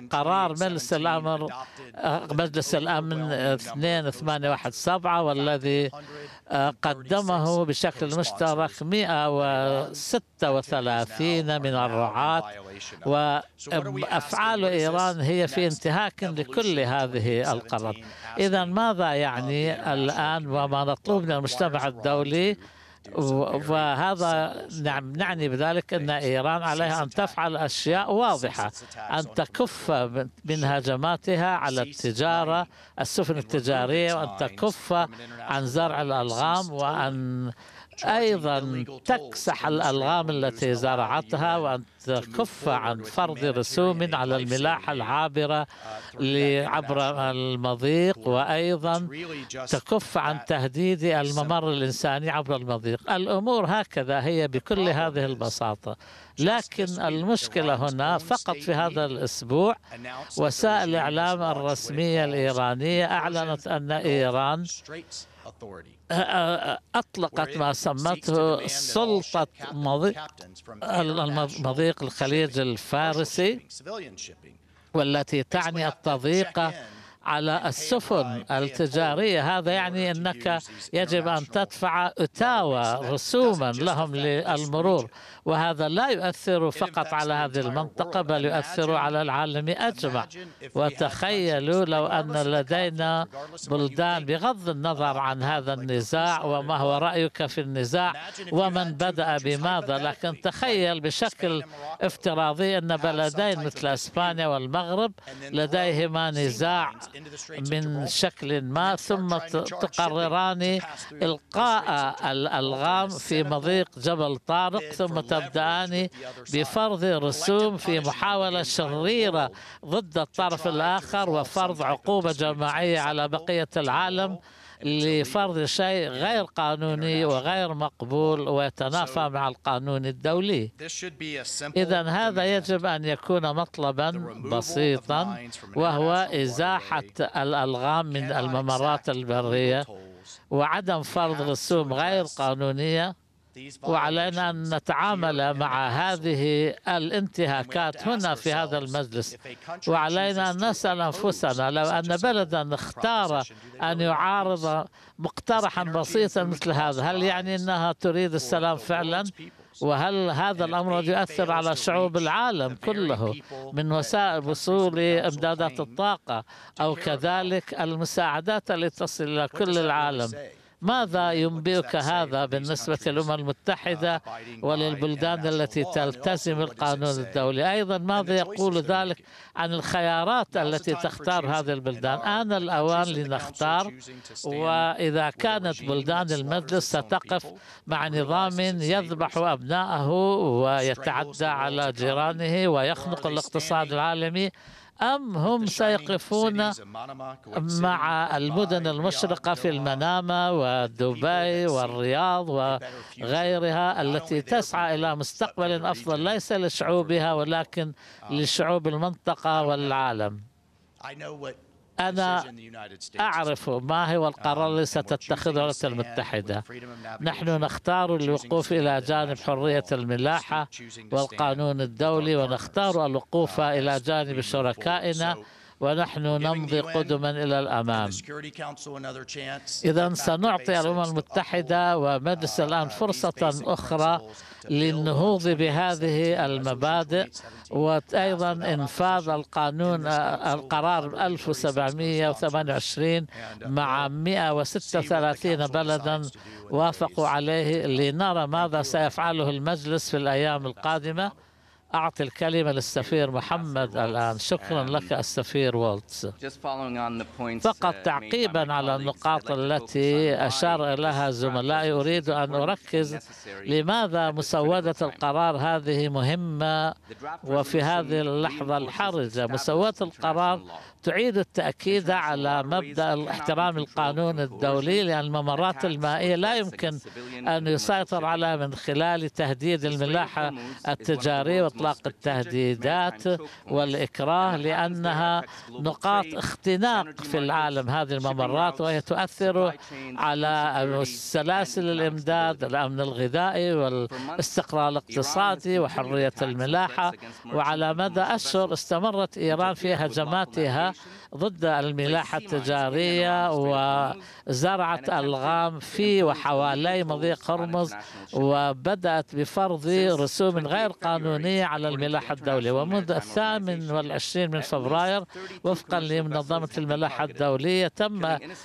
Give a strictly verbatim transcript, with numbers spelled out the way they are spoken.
قرار مجلس الأمر مجلس الأمن اثنين ثمانية واحد سبعة، والذي قدمه بشكل مشترك مئة وستة وثلاثين من الرعاة، وأفعال إيران هي في انتهاك لكل هذه القرارات. إذا ماذا يعني الآن وما نطلب من المجتمع الدولي؟ وهذا نعني بذلك أن إيران عليها أن تفعل أشياء واضحة، أن تكف من هجماتها على التجارة السفن التجارية، وأن تكف عن زرع الألغام، وأن أيضا تكسح الألغام التي زرعتها، وأن تكف عن فرض رسوم على الملاحة العابرة عبر المضيق، وأيضا تكف عن تهديد الممر الإنساني عبر المضيق. الأمور هكذا هي بكل هذه البساطة، لكن المشكلة هنا فقط في هذا الأسبوع وسائل الإعلام الرسمية الإيرانية أعلنت أن إيران أطلقت ما سمته سلطة مضيق الخليج الفارسي، والتي تعني التضييق على السفن التجارية. هذا يعني أنك يجب أن تدفع أتاوى رسوما لهم للمرور، وهذا لا يؤثر فقط على هذه المنطقة بل يؤثر على العالم أجمع. وتخيلوا لو أن لدينا بلدان، بغض النظر عن هذا النزاع وما هو رأيك في النزاع ومن بدأ بماذا، لكن تخيل بشكل افتراضي أن بلدين مثل إسبانيا والمغرب لديهما نزاع من شكل ما، ثم تقرران إلقاء الألغام في مضيق جبل طارق، ثم تبدأان بفرض رسوم في محاولة شريرة ضد الطرف الآخر، وفرض عقوبة جماعية على بقية العالم لفرض شيء غير قانوني وغير مقبول ويتنافى مع القانون الدولي. إذا هذا يجب أن يكون مطلبا بسيطا، وهو إزاحة الألغام من الممرات البرية وعدم فرض رسوم غير قانونية. وعلينا أن نتعامل مع هذه الانتهاكات هنا في هذا المجلس، وعلينا أن نسأل أنفسنا لو أن بلدا اختار أن يعارض مقترحا بسيطا مثل هذا، هل يعني أنها تريد السلام فعلا؟ وهل هذا الأمر يؤثر على شعوب العالم كله من وسائل وصول إمدادات الطاقة أو كذلك المساعدات التي تصل إلى كل العالم؟ ماذا ينبئك هذا بالنسبة للأمم المتحدة وللبلدان التي تلتزم القانون الدولي؟ أيضا ماذا يقول ذلك عن الخيارات التي تختار هذه البلدان؟ آن الأوان لنختار، وإذا كانت بلدان المجلس ستقف مع نظام يذبح أبنائه ويتعدى على جيرانه ويخنق الاقتصاد العالمي، أم هم سيقفون مع المدن المشرقة في المنامة ودبي والرياض وغيرها التي تسعى إلى مستقبل أفضل ليس لشعوبها ولكن لشعوب المنطقة والعالم؟ أنا أعرف ما هو القرار الذي ستتخذه الولايات المتحدة. نحن نختار الوقوف إلى جانب حرية الملاحة والقانون الدولي، ونختار الوقوف إلى جانب شركائنا، ونحن نمضي قدما إلى الأمام. إذا سنعطي الأمم المتحدة ومجلس الآن فرصة أخرى للنهوض بهذه المبادئ، وأيضا إنفاذ القانون القرار ألف وسبعمئة وثمانية وعشرين مع مئة وستة وثلاثين بلدا وافقوا عليه، لنرى ماذا سيفعله المجلس في الأيام القادمة. أعطي الكلمة للسفير محمد الآن. شكرا لك السفير والتز. فقط تعقيبا على النقاط التي أشار إليها زملائي، أريد أن أركز لماذا مسودة القرار هذه مهمة وفي هذه اللحظة الحرجة. مسودة القرار تعيد التأكيد على مبدأ احترام القانون الدولي، لأن الممرات المائية لا يمكن أن يسيطر عليها من خلال تهديد الملاحة التجارية إطلاق التهديدات والإكراه، لأنها نقاط اختناق في العالم هذه الممرات، وهي تؤثر على سلاسل الإمداد، الأمن الغذائي والاستقرار الاقتصادي وحرية الملاحة. وعلى مدى أشهر استمرت إيران في هجماتها ضد الملاحة التجارية، وزرعت ألغام في وحوالي مضيق هرمز، وبدأت بفرض رسوم غير قانونية على الملاحة الدولية. ومنذ الثامن والعشرين من فبراير وفقا لمنظمة الملاحة الدولية تم